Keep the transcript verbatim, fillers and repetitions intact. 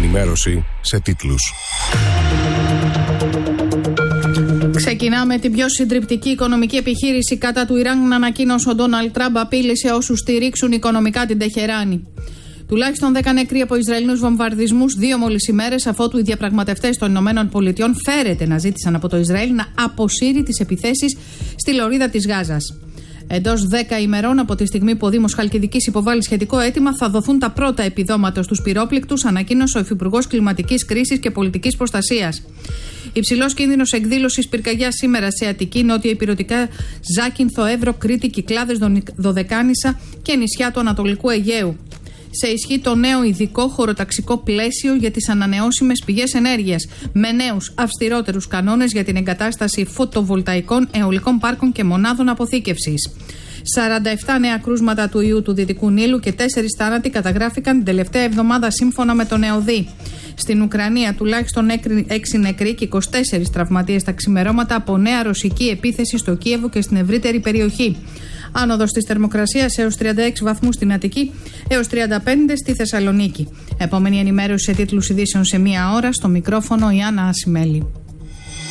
ενημέρωση σε τίτλους. Ξεκινάμε την πιο συντριπτική οικονομική επιχείρηση κατά του Ιράν. Ανακοίνωσε ο Ντόναλντ Τραμπ, απείλησε όσους στηρίξουν οικονομικά την Τεχεράνη. Τουλάχιστον δέκα νεκροί από Ισραηλινούς βομβαρδισμούς, δύο μόλις ημέρες αφότου οι διαπραγματευτές των Ηνωμένων Πολιτειών φέρεται να ζήτησαν από το Ισραήλ να αποσύρει τις επιθέσεις στη λωρίδα της Γάζας. Εντός δέκα ημερών από τη στιγμή που ο Δήμος Χαλκιδικής υποβάλλει σχετικό αίτημα, θα δοθούν τα πρώτα επιδόματα στους πυρόπληκτους, ανακοίνωσε ο Υφυπουργός Κλιματικής Κρίσης και Πολιτικής Προστασίας. Υψηλός κίνδυνος εκδήλωσης πυρκαγιάς σήμερα σε Αττική, Νότια Ηπειρωτικά, Ζάκυνθο, Εύρο, Κρήτη, Κυκλάδες, Δωδεκάνησα και νησιά του Ανατολικού Αιγαίου. Σε ισχύ το νέο ειδικό χωροταξικό πλαίσιο για τις ανανεώσιμες πηγές ενέργειας, με νέους αυστηρότερους κανόνες για την εγκατάσταση φωτοβολταϊκών, αιωλικών πάρκων και μονάδων αποθήκευσης. σαράντα επτά νέα κρούσματα του ιού του Δυτικού Νείλου και τέσσερις θάνατοι καταγράφηκαν την τελευταία εβδομάδα σύμφωνα με τον ΕΟΔΗ. Στην Ουκρανία τουλάχιστον έξι νεκροί και είκοσι τέσσερις τραυματίες τα ξημερώματα από νέα ρωσική επίθεση στο Κίεβο και στην ευρύτερη περιοχή. Άνοδος της θερμοκρασίας έως τριάντα έξι βαθμούς στην Αττική, έως τριάντα πέντε στη Θεσσαλονίκη. Επόμενη ενημέρωση σε τίτλους ειδήσεων σε μία ώρα, στο μικρόφωνο η Άννα Ασημέλη.